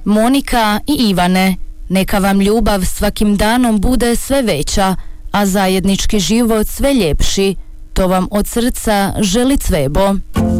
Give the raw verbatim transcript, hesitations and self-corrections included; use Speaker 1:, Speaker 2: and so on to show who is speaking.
Speaker 1: Monika i Ivane, neka vam ljubav svakim danom bude sve veća, a zajednički život sve ljepši. To vam od srca želi Cvebo.